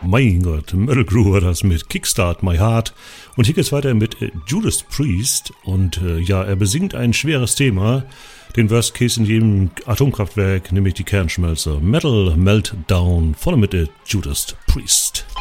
Mein Gott, Metal Crew war das mit Kickstart My Heart. Und hier geht's weiter mit Judas Priest. Und er besingt ein schweres Thema. Den Worst Case in jedem Atomkraftwerk, nämlich die Kernschmelze. Metal Meltdown, vorne mit Judas Priest.